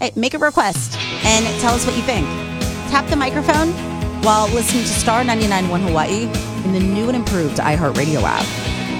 Hey, make a request and tell us what you think. Tap the microphone while listening to Star 99.1 Hawaii in the new and improved iHeartRadio app.